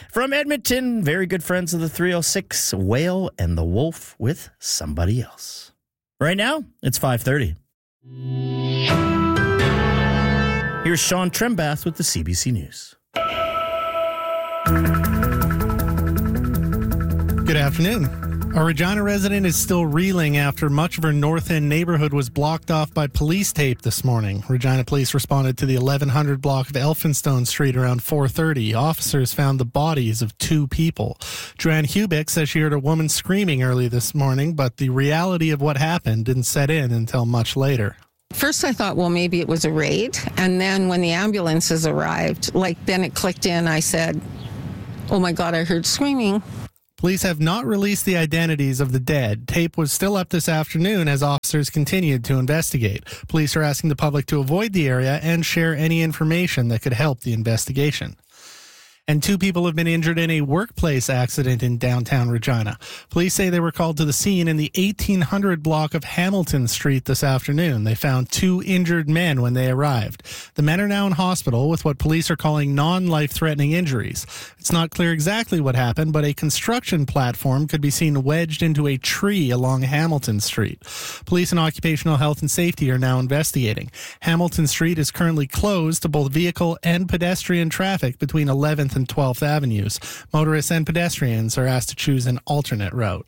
From Edmonton, very good friends of the 306, Whale and the Wolf with Somebody Else. Right now, it's 5:30. Here's Sean Trembath with the CBC News. Good afternoon. A Regina resident is still reeling after much of her North End neighborhood was blocked off by police tape this morning. Regina police responded to the 1100 block of Elphinstone Street around 4:30. Officers found the bodies of 2 people. Joanne Hubick says she heard a woman screaming early this morning, but the reality of what happened didn't set in until much later. First I thought, well, maybe it was a raid. And then when the ambulances arrived, then it clicked in. I said, oh my God, I heard screaming. Police have not released the identities of the dead. Tape was still up this afternoon as officers continued to investigate. Police are asking the public to avoid the area and share any information that could help the investigation. And 2 people have been injured in a workplace accident in downtown Regina. Police say they were called to the scene in the 1800 block of Hamilton Street this afternoon. They found 2 injured men when they arrived. The men are now in hospital with what police are calling non-life-threatening injuries. It's not clear exactly what happened, but a construction platform could be seen wedged into a tree along Hamilton Street. Police and Occupational Health and Safety are now investigating. Hamilton Street is currently closed to both vehicle and pedestrian traffic between 11th and 12th Avenues. Motorists and pedestrians are asked to choose an alternate route.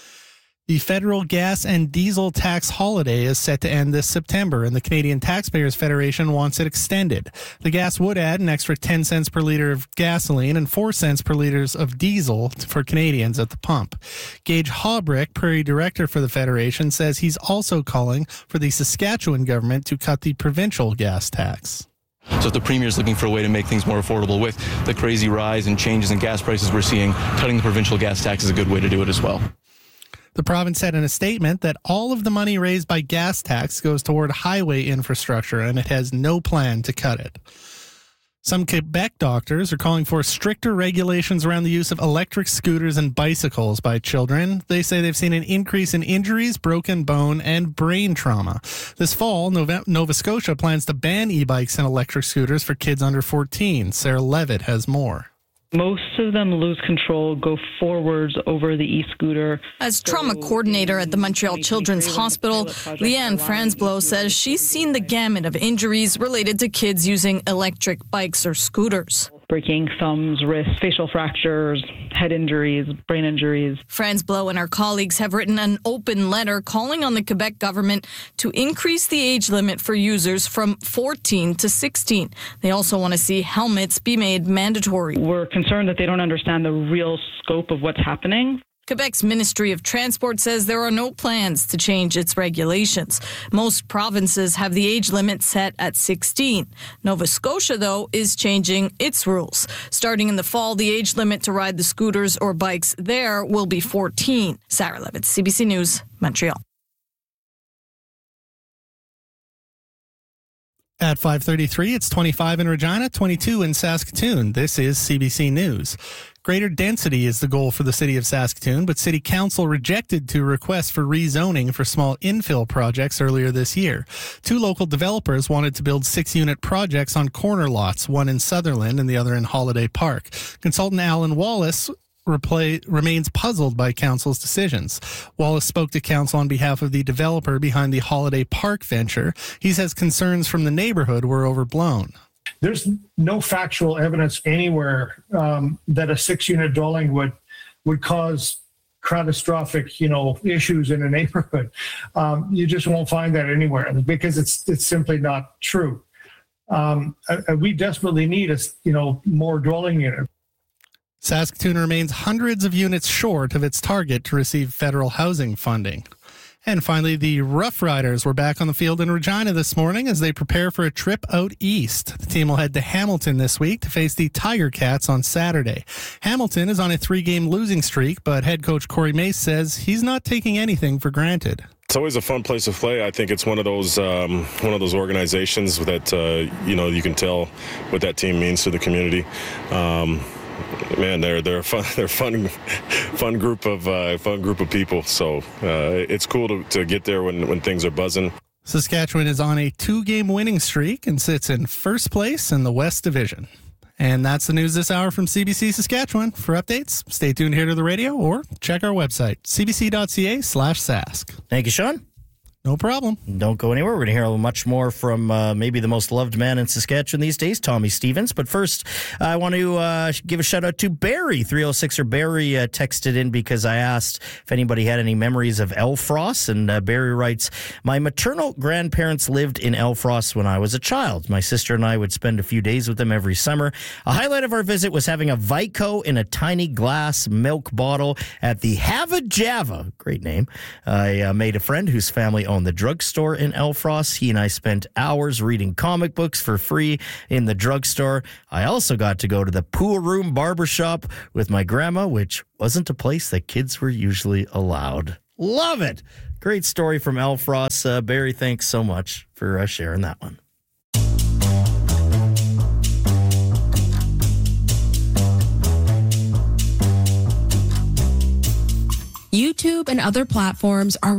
The federal gas and diesel tax holiday is set to end this September, and the Canadian Taxpayers Federation wants it extended. The gas would add an extra 10 cents per litre of gasoline and 4 cents per litre of diesel for Canadians at the pump. Gage Haubrick, Prairie Director for the Federation, says he's also calling for the Saskatchewan government to cut the provincial gas tax. So if the Premier is looking for a way to make things more affordable with the crazy rise and changes in gas prices we're seeing, cutting the provincial gas tax is a good way to do it as well. The province said in a statement that all of the money raised by gas tax goes toward highway infrastructure and it has no plan to cut it. Some Quebec doctors are calling for stricter regulations around the use of electric scooters and bicycles by children. They say they've seen an increase in injuries, broken bone, and brain trauma. This fall, Nova Scotia plans to ban e-bikes and electric scooters for kids under 14. Sarah Levitt has more. Most of them lose control, go forwards over the e-scooter. As trauma coordinator at the Montreal Children's Hospital, Leanne Franzblow says she's seen the gamut of injuries related to kids using electric bikes or scooters. Breaking thumbs, wrists, facial fractures, head injuries, brain injuries. Franzblow and her colleagues have written an open letter calling on the Quebec government to increase the age limit for users from 14 to 16. They also want to see helmets be made mandatory. We're concerned that they don't understand the real scope of what's happening. Quebec's Ministry of Transport says there are no plans to change its regulations. Most provinces have the age limit set at 16. Nova Scotia, though, is changing its rules. Starting in the fall, the age limit to ride the scooters or bikes there will be 14. Sarah Levitt, CBC News, Montreal. At 5:33, it's 25 in Regina, 22 in Saskatoon. This is CBC News. Greater density is the goal for the city of Saskatoon, but City Council rejected 2 requests for rezoning for small infill projects earlier this year. 2 local developers wanted to build 6-unit projects on corner lots, one in Sutherland and the other in Holiday Park. Consultant Alan Wallace remains puzzled by council's decisions. Wallace spoke to council on behalf of the developer behind the Holiday Park venture. He says concerns from the neighborhood were overblown. There's no factual evidence anywhere that a 6-unit dwelling would cause catastrophic, issues in a neighborhood. You just won't find that anywhere because it's simply not true. We desperately need more dwelling units. Saskatoon remains hundreds of units short of its target to receive federal housing funding. And finally, the Rough Riders were back on the field in Regina this morning as they prepare for a trip out east. The team will head to Hamilton this week to face the Tiger Cats on Saturday. Hamilton is on a 3-game losing streak, but head coach Corey Mace says he's not taking anything for granted. It's always a fun place to play. I think it's one of those organizations that you can tell what that team means to the community. Man, they're a fun group of people. So it's cool to get there when things are buzzing. Saskatchewan is on a 2-game winning streak and sits in first place in the West Division. And that's the news this hour from CBC Saskatchewan. For updates, stay tuned here to the radio or check our website, cbc.ca/sask. Thank you, Sean. No problem. Don't go anywhere. We're going to hear much more from maybe the most loved man in Saskatchewan these days, Tommy Stevens. But first, I want to give a shout out to Barry. 306er Barry texted in because I asked if anybody had any memories of Elfrost. And Barry writes, my maternal grandparents lived in Elfrost when I was a child. My sister and I would spend a few days with them every summer. A highlight of our visit was having a Vico in a tiny glass milk bottle at the Hava Java. Great name. I made a friend whose family owned the drugstore in Elfrost. He and I spent hours reading comic books for free in the drugstore. I also got to go to the pool room barbershop with my grandma, which wasn't a place that kids were usually allowed. Love it. Great story from Elfrost. Barry, thanks so much for sharing that one. YouTube and other platforms are